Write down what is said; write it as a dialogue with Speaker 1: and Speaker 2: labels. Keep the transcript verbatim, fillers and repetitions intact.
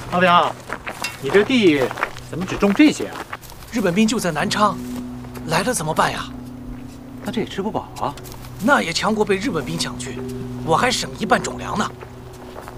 Speaker 1: 老表，你这地怎么只种这些啊？
Speaker 2: 日本兵就在南昌，来了怎么办呀？
Speaker 1: 那这也吃不饱啊。
Speaker 2: 那也强国被日本兵抢去，我还省一半种粮呢。